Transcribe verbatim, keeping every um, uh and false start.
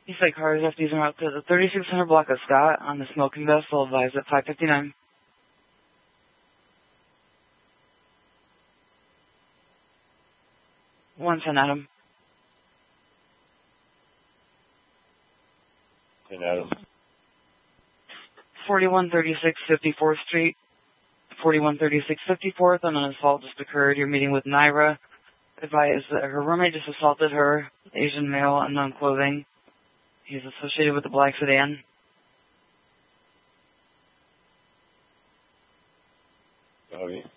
East Lake cars after using route to the thirty-six hundred block of Scott on the smoking vessel, advised at five fifty-nine. one ten Adam. ten Adam. forty-one thirty-six fifty-fourth Street. forty-one thirty-six fifty-fourth, and an assault just occurred. You're meeting with Naira. Advised that her roommate just assaulted her. Asian male, unknown clothing. He's associated with the black sedan. Copy.